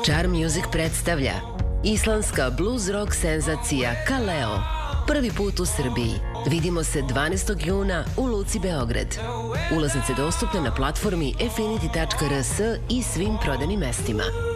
Char Music predstavlja islandska blues rock senzacija Kaleo. Prvi put u Srbiji. Vidimo se 12. juna u Luci Beograd. Ulaznice dostupne na platformi affinity.rs i svim prodajnim mestima.